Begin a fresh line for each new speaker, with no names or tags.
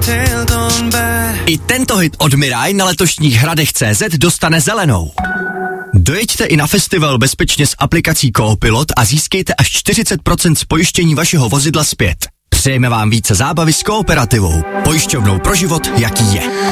I tento hit od Mirai na letošních Hradech.cz dostane zelenou. Dojeďte i na festival bezpečně s aplikací Coopilot a získejte až 40% z pojištění vašeho vozidla zpět. Přejeme vám více zábavy s Kooperativou, pojišťovnou pro život, jaký je.